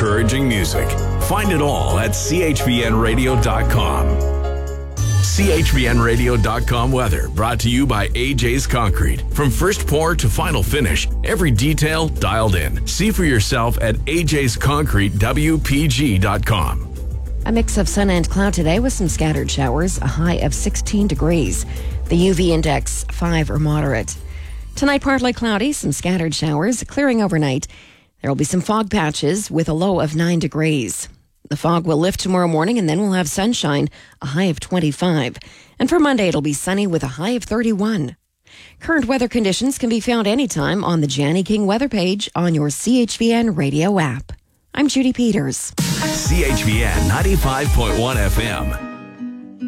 encouraging music. Find it all at chvnradio.com. chvnradio.com weather brought to you by AJ's Concrete. From first pour to final finish, every detail dialed in. See for yourself at ajsconcretewpg.com. A mix of sun and cloud today with some scattered showers, a high of 16 degrees. The UV index 5 or moderate. Tonight, partly cloudy, some scattered showers, clearing overnight. There will be some fog patches with a low of 9 degrees. The fog will lift tomorrow morning and then we'll have sunshine, a high of 25. And for Monday, it'll be sunny with a high of 31. Current weather conditions can be found anytime on the Janny King weather page on your CHVN radio app. I'm Judy Peters. CHVN 95.1 FM.